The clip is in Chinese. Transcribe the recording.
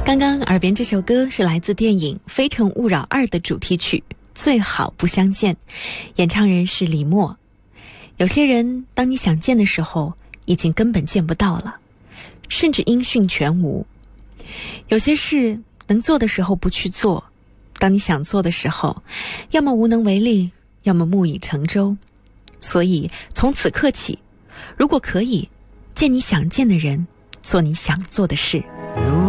刚刚耳边这首歌是来自电影《非诚勿扰2》的主题曲《最好不相见》，演唱人是李默。有些人当你想见的时候已经根本见不到了，甚至音讯全无。有些事能做的时候不去做，当你想做的时候要么无能为力，要么木已成舟。所以从此刻起，如果可以，见你想见的人，做你想做的事。